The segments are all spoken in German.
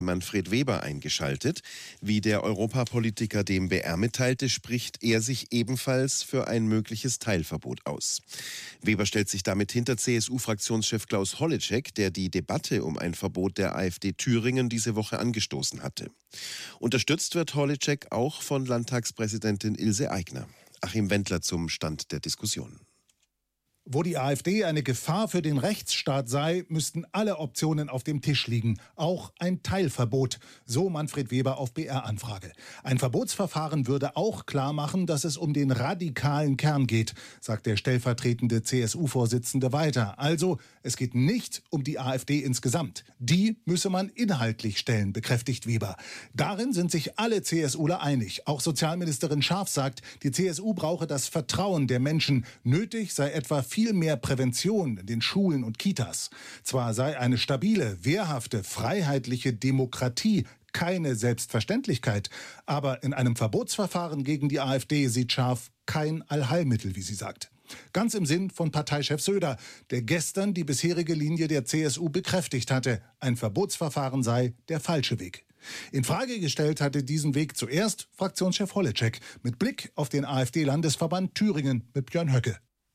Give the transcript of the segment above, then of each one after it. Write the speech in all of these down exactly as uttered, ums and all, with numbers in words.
Manfred Weber eingeschaltet. Wie der Europapolitiker dem B R mitteilte, spricht er sich ebenfalls für ein mögliches Teilverbot aus. Weber stellt sich damit hinter C S U-Fraktionschef Klaus Holleczek, der die Debatte um ein Verbot der AfD Thüringen diese Woche angestoßen hatte. Unterstützt wird Holleczek auch von Landtagspräsidentin Ilse Aigner. Achim Wendler zum Stand der Diskussion. Wo die AfD eine Gefahr für den Rechtsstaat sei, müssten alle Optionen auf dem Tisch liegen. Auch ein Teilverbot, so Manfred Weber auf B R-Anfrage. Ein Verbotsverfahren würde auch klar machen, dass es um den radikalen Kern geht, sagt der stellvertretende C S U-Vorsitzende weiter. Also, es geht nicht um die AfD insgesamt. Die müsse man inhaltlich stellen, bekräftigt Weber. Darin sind sich alle CSUler einig. Auch Sozialministerin Scharf sagt, die C S U brauche das Vertrauen der Menschen. Nötig sei etwa viel mehr Prävention in den Schulen und Kitas. Zwar sei eine stabile, wehrhafte, freiheitliche Demokratie keine Selbstverständlichkeit, aber in einem Verbotsverfahren gegen die AfD sieht Scharf kein Allheilmittel, wie sie sagt. Ganz im Sinn von Parteichef Söder, der gestern die bisherige Linie der C S U bekräftigt hatte. Ein Verbotsverfahren sei der falsche Weg. In Frage gestellt hatte diesen Weg zuerst Fraktionschef Holleczek mit Blick auf den AfD-Landesverband Thüringen mit Björn Höcke.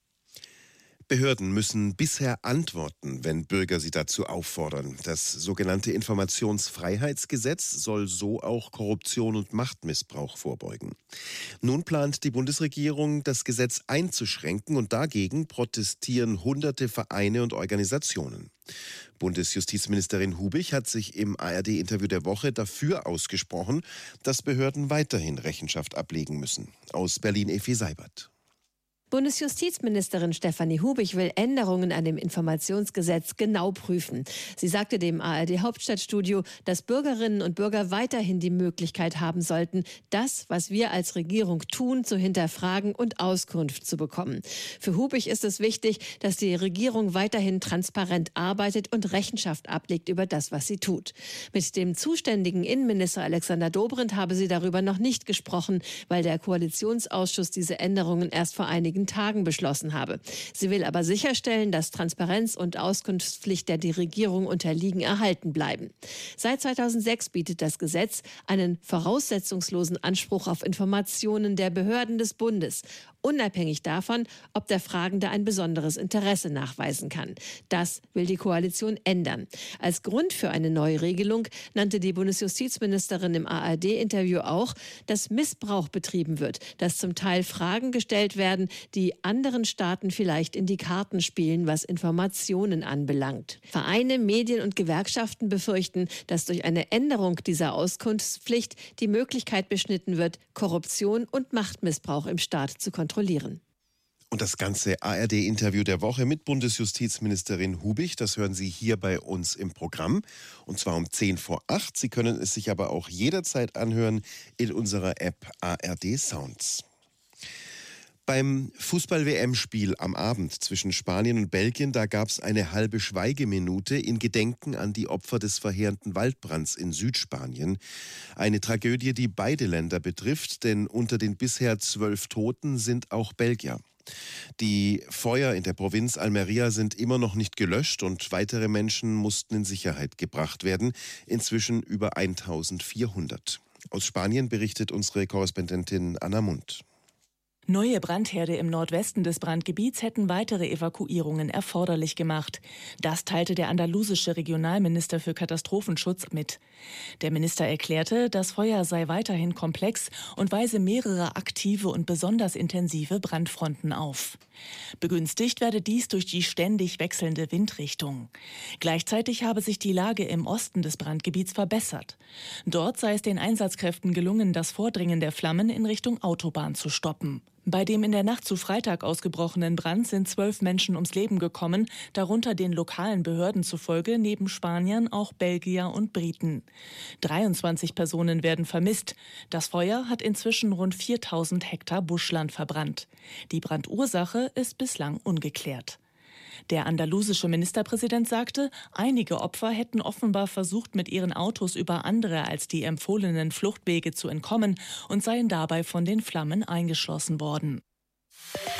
Behörden müssen bisher antworten, wenn Bürger sie dazu auffordern. Das sogenannte Informationsfreiheitsgesetz soll so auch Korruption und Machtmissbrauch vorbeugen. Nun plant die Bundesregierung, das Gesetz einzuschränken, und dagegen protestieren hunderte Vereine und Organisationen. Bundesjustizministerin Hubich hat sich im A R D-Interview der Woche dafür ausgesprochen, dass Behörden weiterhin Rechenschaft ablegen müssen. Aus Berlin Effi Seibert. Bundesjustizministerin Stefanie Hubich will Änderungen an dem Informationsgesetz genau prüfen. Sie sagte dem A R D-Hauptstadtstudio, dass Bürgerinnen und Bürger weiterhin die Möglichkeit haben sollten, das, was wir als Regierung tun, zu hinterfragen und Auskunft zu bekommen. Für Hubich ist es wichtig, dass die Regierung weiterhin transparent arbeitet und Rechenschaft ablegt über das, was sie tut. Mit dem zuständigen Innenminister Alexander Dobrindt habe sie darüber noch nicht gesprochen, weil der Koalitionsausschuss diese Änderungen erst vor einigen Tagen beschlossen habe. Sie will aber sicherstellen, dass Transparenz und Auskunftspflicht, der die Regierung unterliegen, erhalten bleiben. Seit zweitausendsechs bietet das Gesetz einen voraussetzungslosen Anspruch auf Informationen der Behörden des Bundes, unabhängig davon, ob der Fragende ein besonderes Interesse nachweisen kann. Das will die Koalition ändern. Als Grund für eine neue Regelung nannte die Bundesjustizministerin im A R D-Interview auch, dass Missbrauch betrieben wird, dass zum Teil Fragen gestellt werden, die anderen Staaten vielleicht in die Karten spielen, was Informationen anbelangt. Vereine, Medien und Gewerkschaften befürchten, dass durch eine Änderung dieser Auskunftspflicht die Möglichkeit beschnitten wird, Korruption und Machtmissbrauch im Staat zu kontrollieren. Und das ganze A R D-Interview der Woche mit Bundesjustizministerin Hubich, das hören Sie hier bei uns im Programm. Und zwar um zehn vor acht. Sie können es sich aber auch jederzeit anhören in unserer App A R D Sounds. Beim Fußball-W M-Spiel am Abend zwischen Spanien und Belgien, da gab es eine halbe Schweigeminute in Gedenken an die Opfer des verheerenden Waldbrands in Südspanien. Eine Tragödie, die beide Länder betrifft, denn unter den bisher zwölf Toten sind auch Belgier. Die Feuer in der Provinz Almería sind immer noch nicht gelöscht und weitere Menschen mussten in Sicherheit gebracht werden, inzwischen über eintausendvierhundert. Aus Spanien berichtet unsere Korrespondentin Anna Mund. Neue Brandherde im Nordwesten des Brandgebiets hätten weitere Evakuierungen erforderlich gemacht. Das teilte der andalusische Regionalminister für Katastrophenschutz mit. Der Minister erklärte, das Feuer sei weiterhin komplex und weise mehrere aktive und besonders intensive Brandfronten auf. Begünstigt werde dies durch die ständig wechselnde Windrichtung. Gleichzeitig habe sich die Lage im Osten des Brandgebiets verbessert. Dort sei es den Einsatzkräften gelungen, das Vordringen der Flammen in Richtung Autobahn zu stoppen. Bei dem in der Nacht zu Freitag ausgebrochenen Brand sind zwölf Menschen ums Leben gekommen, darunter den lokalen Behörden zufolge neben Spaniern auch Belgier und Briten. dreiundzwanzig Personen werden vermisst. Das Feuer hat inzwischen rund viertausend Hektar Buschland verbrannt. Die Brandursache ist bislang ungeklärt. Der andalusische Ministerpräsident sagte, einige Opfer hätten offenbar versucht, mit ihren Autos über andere als die empfohlenen Fluchtwege zu entkommen und seien dabei von den Flammen eingeschlossen worden.